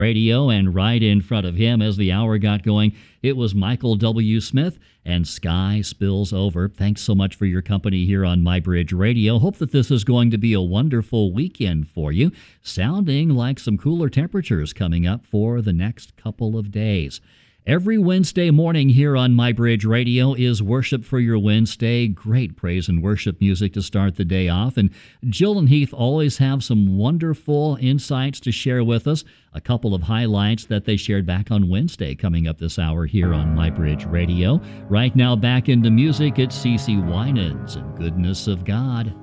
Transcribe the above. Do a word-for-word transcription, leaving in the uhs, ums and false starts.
Radio, and right in front of him as the hour got going, it was Michael W. Smith and Sky Spills Over. Thanks so much for your company here on My Bridge Radio. Hope that this is going to be a wonderful weekend for you, sounding like some cooler temperatures coming up for the next couple of days. Every Wednesday morning here on My Bridge Radio is Worship for Your Wednesday. Great praise and worship music to start the day off. And Jill and Heath always have some wonderful insights to share with us. A couple of highlights that they shared back on Wednesday coming up this hour here on My Bridge Radio. Right now, back into music, it's CeCe Winans and Goodness of God.